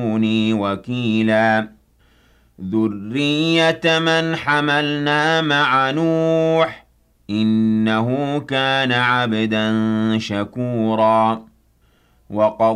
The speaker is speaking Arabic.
كوني وكيلا ذرية من حملنا مع نوح إنه كان عبدا شكورا